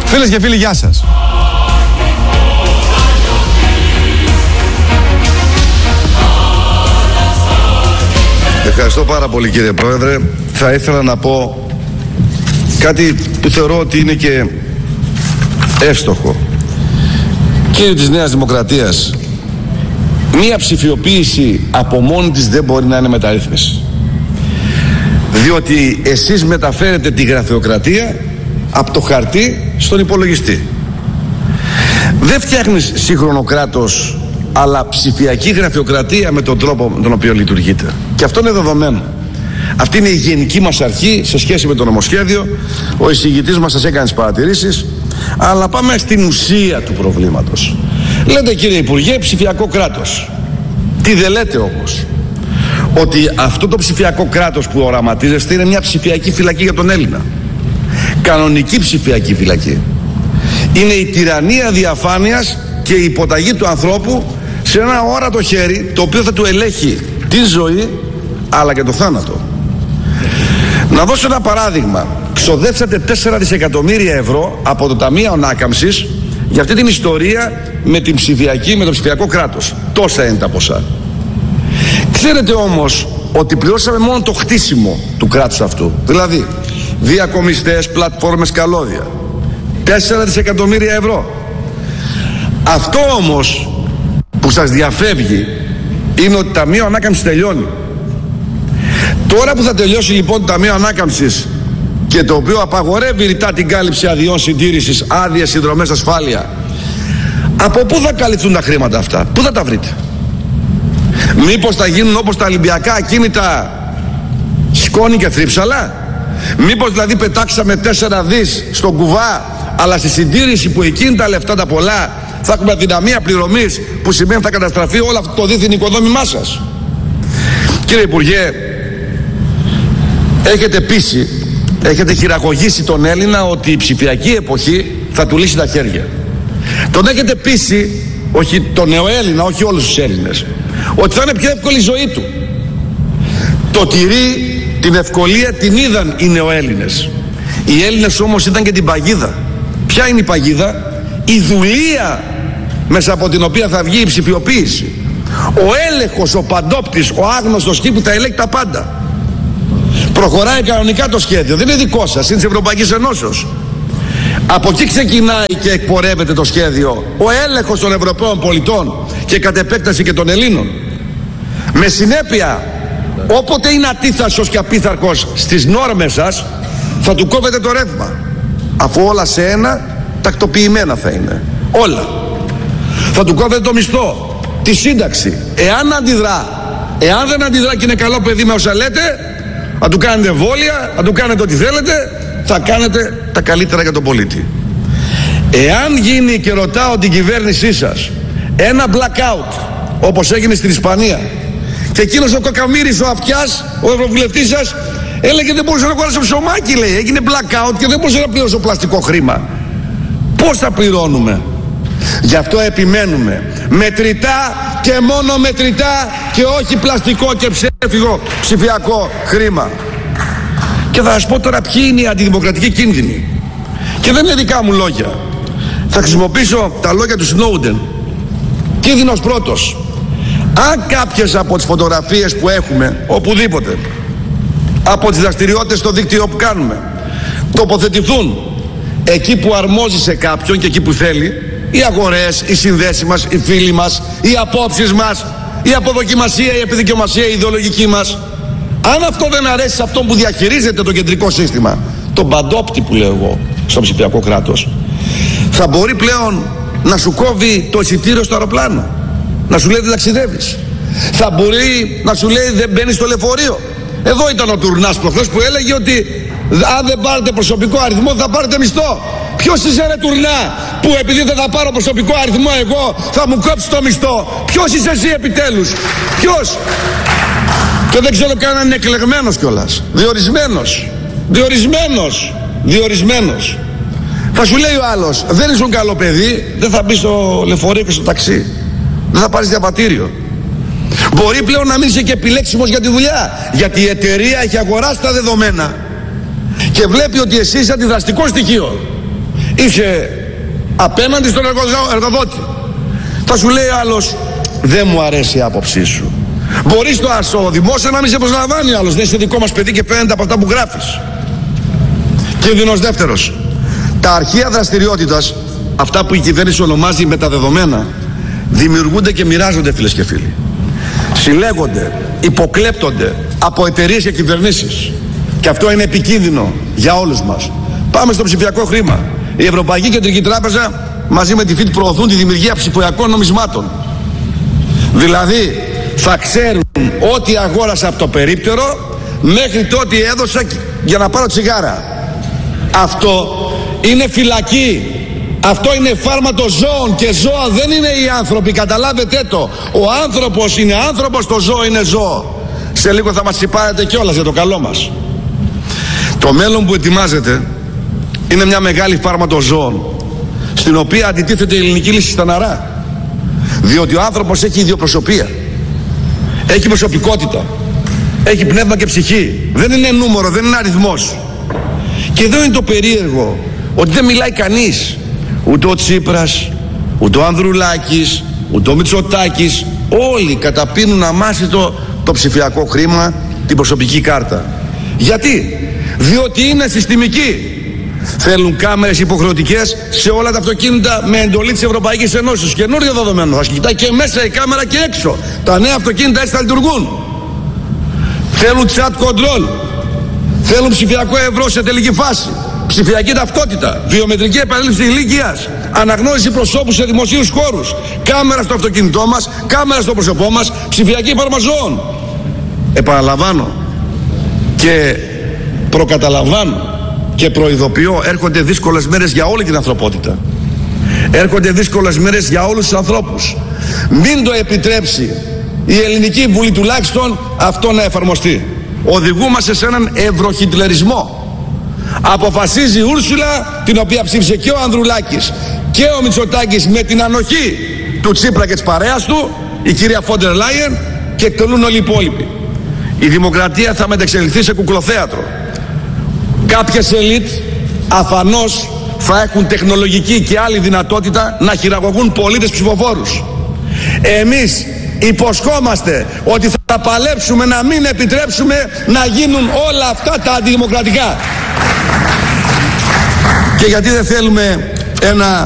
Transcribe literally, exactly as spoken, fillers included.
Φίλες και φίλοι, γεια σας. Ευχαριστώ πάρα πολύ, κύριε Πρόεδρε. Θα ήθελα να πω κάτι που θεωρώ ότι είναι και εύστοχο. Κύριε της Νέας Δημοκρατίας, μία ψηφιοποίηση από μόνη της δεν μπορεί να είναι μεταρρύθμιση. Διότι εσείς μεταφέρετε τη γραφειοκρατία από το χαρτί στον υπολογιστή. Δεν φτιάχνεις σύγχρονο κράτος, αλλά ψηφιακή γραφειοκρατία με τον τρόπο με τον οποίο λειτουργείτε. Και αυτό είναι δεδομένο. Αυτή είναι η γενική μας αρχή σε σχέση με το νομοσχέδιο. Ο εισηγητής μας σας έκανε τις παρατηρήσεις. Αλλά πάμε στην ουσία του προβλήματος. Λέτε, κύριε Υπουργέ, ψηφιακό κράτος. Τι δεν λέτε όμως? Ότι αυτό το ψηφιακό κράτος που οραματίζεστε είναι μια ψηφιακή φυλακή για τον Έλληνα. Κανονική ψηφιακή φυλακή. Είναι η τυραννία διαφάνειας και η υποταγή του ανθρώπου σε ένα όρατο χέρι, το οποίο θα του ελέγχει τη ζωή αλλά και το θάνατο. Να δώσω ένα παράδειγμα. Ξοδέψατε τέσσερα δισεκατομμύρια ευρώ από το Ταμείο Ανάκαμψης για αυτή την ιστορία με την ψηφιακή, με το ψηφιακό κράτος. Τόσα είναι τα ποσά. Ξέρετε όμως ότι πληρώσαμε μόνο το χτίσιμο του κράτους αυτού. Δηλαδή διακομιστές, πλατφόρμες, καλώδια. τέσσερα δισεκατομμύρια ευρώ. Αυτό όμως που σας διαφεύγει είναι ότι το Ταμείο Ανάκαμψης τελειώνει. Τώρα που θα τελειώσει λοιπόν το Ταμείο Ανάκαμψης, και το οποίο απαγορεύει ρητά την κάλυψη αδειών συντήρησης, άδειες, συνδρομές, ασφάλεια, από πού θα καλυφθούν τα χρήματα αυτά? Πού θα τα βρείτε? Μήπως θα γίνουν όπως τα Ολυμπιακά ακίνητα σκόνη και θρύψαλα? Μήπως δηλαδή πετάξαμε τέσσερα δις στον κουβά, αλλά στη συντήρηση που εκείνη τα λεφτά τα πολλά θα έχουμε αδυναμία πληρωμής, που σημαίνει θα καταστραφεί όλο αυτό το δίθεν οικοδόμημά σας? Κύριε Υπουργέ, έχετε πείσει, έχετε χειραγωγήσει τον Έλληνα ότι η ψηφιακή εποχή θα του λύσει τα χέρια. Τον έχετε πείσει, όχι τον νεοέλληνα, όχι όλους τους Έλληνες, ότι θα είναι πιο εύκολη η ζωή του. Το τυρί, την ευκολία την είδαν οι νεοέλληνες. Οι Έλληνες όμως ήταν και την παγίδα. Ποια είναι η παγίδα? Η δουλεία μέσα από την οποία θα βγει η ψηφιοποίηση. Ο έλεγχος, ο παντόπτης, ο άγνωστος εκεί που θα ελέγχει τα πάντα. Προχωράει κανονικά το σχέδιο, δεν είναι δικό σας, είναι της Ευρωπαϊκής Ενώσεως. Από εκεί ξεκινάει και εκπορεύεται το σχέδιο, ο έλεγχος των Ευρωπαίων πολιτών και κατ' επέκταση και των Ελλήνων. Με συνέπεια, όποτε είναι ατίθασος και απίθαρχος στις νόρμες σας, θα του κόβετε το ρεύμα. Αφού όλα σε ένα τακτοποιημένα θα είναι. Όλα. Θα του κόβετε το μισθό, τη σύνταξη. Εάν αντιδρά, εάν δεν αντιδρά και είναι καλό παιδί με όσα λέτε, θα του κάνετε εμβόλια, θα του κάνετε ό,τι θέλετε, θα κάνετε τα καλύτερα για τον πολίτη. Εάν γίνει, και ρωτάω την κυβέρνησή σας, ένα blackout όπως έγινε στην Ισπανία, και εκείνος ο Κακαμοίρης, ο Αυτιάς, ο ευρωβουλευτής σας, έλεγε δεν μπορούσε να αγοράσω ψωμάκι, λέει, έγινε blackout και δεν μπορούσε να πληρώσω πλαστικό χρήμα. Πώς θα πληρώνουμε? Γι' αυτό επιμένουμε μετρητά και μόνο μετρητά και όχι πλαστικό και ψεύτικο ψηφιακό χρήμα. Και θα σας πω τώρα ποιοι είναι οι αντιδημοκρατικοί κίνδυνοι. Και δεν είναι δικά μου λόγια. Θα χρησιμοποιήσω τα λόγια του Σνόουντεν. Κίνδυνος πρώτος. Αν κάποιες από τις φωτογραφίες που έχουμε οπουδήποτε, από τις δραστηριότητες στο δίκτυο που κάνουμε, τοποθετηθούν εκεί που αρμόζει σε κάποιον και εκεί που θέλει, οι αγορές, οι συνδέσεις μας, οι φίλοι μας, οι απόψεις μας, η αποδοκιμασία, η επιδικαιομασία, η ιδεολογική μας, αν αυτό δεν αρέσει σε αυτόν που διαχειρίζεται το κεντρικό σύστημα, τον παντόπτη που λέω εγώ στο ψηφιακό κράτος, θα μπορεί πλέον να σου κόβει το εισιτήριο στο αεροπλάνο, να σου λέει δεν ταξιδεύεις, θα μπορεί να σου λέει δεν μπαίνεις στο λεωφορείο. Εδώ ήταν ο Τουρνάς προχθές που έλεγε ότι αν δεν πάρετε προσωπικό αριθμό θα πάρετε μισθό. Ποιος είσαι ρε Τουρνά, που επειδή δεν θα πάρω προσωπικό αριθμό εγώ θα μου κόψει το μισθό? Ποιος είσαι εσύ επιτέλους? Ποιος? Και δεν ξέρω καν αν είναι εκλεγμένος κιόλας. Διορισμένος. Διορισμένος. Διορισμένος. Θα σου λέει ο άλλος, δεν ήσουν καλό παιδί, δεν θα μπει στο λεωφορείο και στο ταξί. Δεν θα πάρεις διαβατήριο. Μπορεί πλέον να μην είσαι και επιλέξιμος για τη δουλειά, γιατί η εταιρεία έχει αγοράσει τα δεδομένα και βλέπει ότι εσύ είσαι αντιδραστικό στοιχείο. είσαι απέναντι στον εργοδότη. Θα σου λέει άλλος, δεν μου αρέσει η άποψή σου. Μπορείς το στο δημόσιο να μην σε προσλαμβάνει άλλος, δεν είσαι δικό μας παιδί και φαίνεται από αυτά που γράφεις. Κίνδυνος δεύτερος. Τα αρχεία δραστηριότητας, αυτά που η κυβέρνηση ονομάζει μεταδεδομένα, δημιουργούνται και μοιράζονται, φίλες και φίλοι. Συλλέγονται, υποκλέπτονται από εταιρείες και κυβερνήσεις. Και αυτό είναι επικίνδυνο για όλους μας. Πάμε στο ψηφιακό χρήμα. Η Ευρωπαϊκή Κεντρική Τράπεζα μαζί με τη ΦΙΤ προωθούν τη δημιουργία ψηφιακών νομισμάτων. Δηλαδή θα ξέρουν ό,τι αγόρασα από το περίπτερο μέχρι το ό,τι έδωσα για να πάρω τσιγάρα. Αυτό είναι φυλακή. Αυτό είναι φάρματο ζώων και ζώα δεν είναι οι άνθρωποι, καταλάβετε το. Ο άνθρωπος είναι άνθρωπος, το ζώο είναι ζώο. Σε λίγο θα μας τσιπάρετε κιόλας για το καλό μας. Το μέλλον που ετοιμάζεται είναι μια μεγάλη φάρματο ζώων, στην οποία αντιτίθεται η ελληνική λύση στεναρά. Διότι ο άνθρωπος έχει ιδιοπροσωπία, έχει προσωπικότητα, έχει πνεύμα και ψυχή. Δεν είναι νούμερο, δεν είναι αριθμός. Και εδώ είναι το περίεργο, ότι δεν μιλάει κανείς. Ούτε ο Τσίπρας, ούτε ο Ανδρουλάκης, ούτε ο Μητσοτάκης. Όλοι καταπίνουν αμάσιτο το ψηφιακό χρήμα, την προσωπική κάρτα. Γιατί? Διότι είναι συστημική. Θέλουν κάμερες υποχρεωτικές σε όλα τα αυτοκίνητα με εντολή της Ευρωπαϊκής Ενώσης. Καινούριο δεδομένο. Θα κοιτάει και μέσα η κάμερα και έξω. Τα νέα αυτοκίνητα έτσι θα λειτουργούν. Θέλουν chat control. Θέλουν ψηφιακό ευρώ σε τελική φάση. Ψηφιακή ταυτότητα. Βιομετρική επαλήθευση ηλικίας. Αναγνώριση προσώπου σε δημοσίους χώρους. Κάμερα στο αυτοκίνητό μας. Κάμερα στο πρόσωπό μας. Ψηφιακή φαρμαζώων. Επαναλαμβάνω και προκαταλαμβάνω και προειδοποιώ, έρχονται δύσκολες μέρες για όλη την ανθρωπότητα. Έρχονται δύσκολες μέρες για όλους τους ανθρώπους. Μην το επιτρέψει η Ελληνική Βουλή τουλάχιστον αυτό να εφαρμοστεί. Οδηγούμαστε σε έναν ευρωχιτλερισμό. Αποφασίζει η Ούρσουλα, την οποία ψήφισε και ο Ανδρουλάκης και ο Μητσοτάκης με την ανοχή του Τσίπρα και της παρέας του, η κυρία Φόντερ Λάιεν, και εκτελούν όλοι οι υπόλοιποι. Η δημοκρατία θα μεταξελιχθεί σε κουκλοθέατρο. Κάποιες ελίτ αφανώς θα έχουν τεχνολογική και άλλη δυνατότητα να χειραγωγούν πολίτες ψηφοφόρους. Εμείς υποσχόμαστε ότι θα παλέψουμε να μην επιτρέψουμε να γίνουν όλα αυτά τα αντιδημοκρατικά. Και γιατί δεν θέλουμε ένα